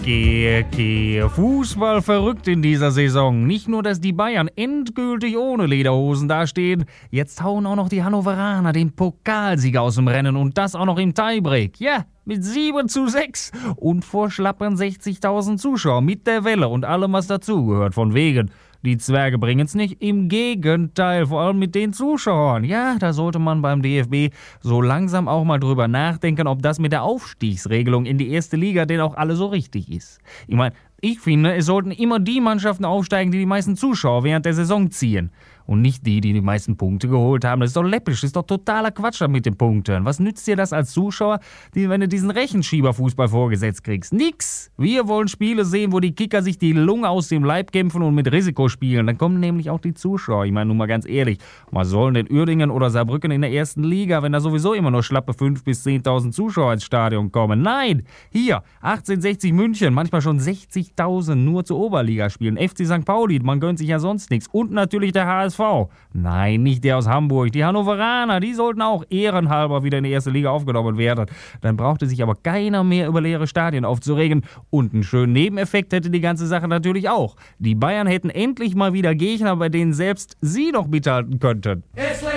Fußball verrückt in dieser Saison. Nicht nur, dass die Bayern endgültig ohne Lederhosen dastehen, jetzt hauen auch noch die Hannoveraner den Pokalsieger aus dem Rennen und das auch noch im Tiebreak. Ja, mit 7:6 und vor schlappen 60.000 Zuschauern mit der Welle und allem, was dazugehört. Von wegen, die Zwerge bringen's nicht. Im Gegenteil, vor allem mit den Zuschauern. Ja, da sollte man beim DFB so langsam auch mal drüber nachdenken, ob das mit der Aufstiegsregelung in die erste Liga denn auch alle so richtig ist. Ich meine, ich finde, es sollten immer die Mannschaften aufsteigen, die die meisten Zuschauer während der Saison ziehen. Und nicht die, die die meisten Punkte geholt haben. Das ist doch läppisch, das ist doch totaler Quatsch mit den Punkten. Was nützt dir das als Zuschauer, wenn du diesen Rechenschieberfußball vorgesetzt kriegst? Nix! Wir wollen Spiele sehen, wo die Kicker sich die Lunge aus dem Leib kämpfen und mit Risiko spielen. Dann kommen nämlich auch die Zuschauer. Ich meine, nun mal ganz ehrlich, was sollen denn Uerdingen oder Saarbrücken in der ersten Liga, wenn da sowieso immer nur schlappe 5.000 bis 10.000 Zuschauer ins Stadion kommen? Nein! Hier, 1860 München, manchmal schon 60.000 nur zur Oberliga spielen. FC St. Pauli, man gönnt sich ja sonst nichts. Und natürlich der HSV. Nein, nicht der aus Hamburg. Die Hannoveraner, die sollten auch ehrenhalber wieder in die erste Liga aufgenommen werden. Dann brauchte sich aber keiner mehr über leere Stadien aufzuregen. Und einen schönen Nebeneffekt hätte die ganze Sache natürlich auch. Die Bayern hätten endlich mal wieder Gegner, bei denen selbst sie noch mithalten könnten. It's